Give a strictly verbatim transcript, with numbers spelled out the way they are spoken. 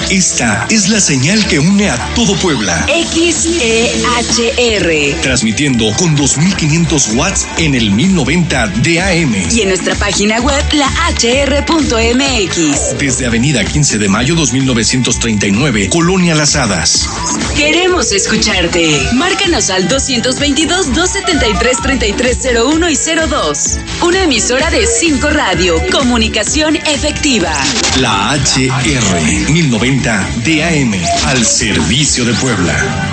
Esta es la señal que une a todo Puebla. X E H R. Transmitiendo con dos mil quinientos watts en el mil noventa de A M. Y en nuestra página web, la h r punto m x. Desde Avenida quince de mayo dos mil novecientos treinta y nueve, Colonia Las Hadas. Queremos escucharte. Márcanos al doscientos veintidós, doscientos setenta y tres, treinta y tres cero uno y cero dos. Una emisora de cinco Radio. Comunicación efectiva. La H R mil noventa de A M. Al servicio de Puebla.